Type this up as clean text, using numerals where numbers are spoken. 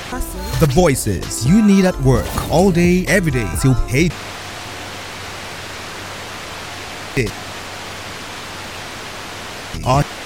The voices you need at work all day, every day till pay. On